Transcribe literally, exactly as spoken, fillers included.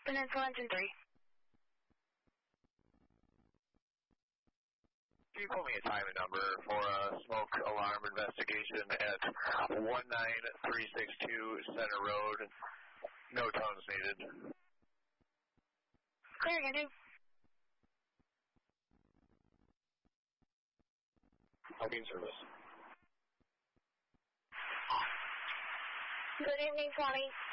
Peninsula Engine three. Can you pull me a time and number for a smoke alarm investigation at one nine three six two Center Road? No tones needed. Clear, can do. I'll be in service. Good evening, Tony.